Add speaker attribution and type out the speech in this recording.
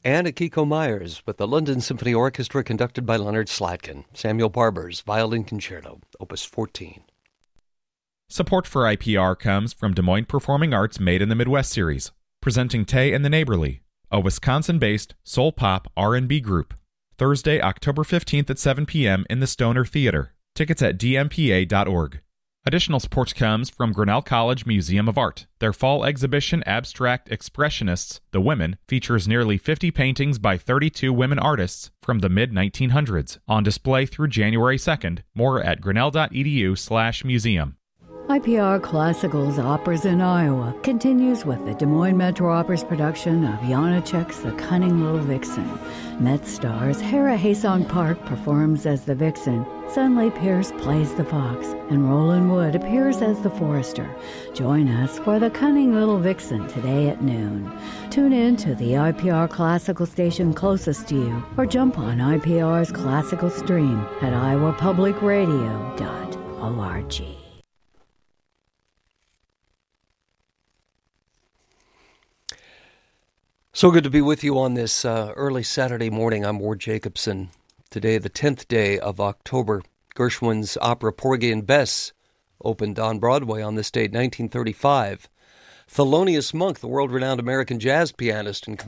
Speaker 1: and Akiko Myers with the London Symphony Orchestra conducted by Leonard Slatkin. Samuel Barber's Violin Concerto, Opus 14.
Speaker 2: Support for IPR comes from Des Moines Performing Arts Made in the Midwest series, presenting Tay and the Neighborly, a Wisconsin-based soul-pop R&B group. Thursday, October 15th at 7 p.m. in the Stoner Theater. Tickets at dmpa.org. Additional support comes from Grinnell College Museum of Art. Their fall exhibition, Abstract Expressionists, The Women, features nearly 50 paintings by 32 women artists from the mid-1900s. On display through January 2nd. More at grinnell.edu/museum.
Speaker 3: IPR Classicals Operas in Iowa continues with the Des Moines Metro Opera's production of Janacek's The Cunning Little Vixen. Met stars Hera Haesong Park performs as the Vixen, Sunley Pierce plays the Fox, and Roland Wood appears as the Forester. Join us for The Cunning Little Vixen today at noon. Tune in to the IPR Classical station closest to you, or jump on IPR's Classical stream at iowapublicradio.org.
Speaker 1: So good to be with you on this early Saturday morning. I'm Ward Jacobson. Today, the 10th day of October, Gershwin's opera Porgy and Bess opened on Broadway on this date, 1935. Thelonious Monk, the world-renowned American jazz pianist and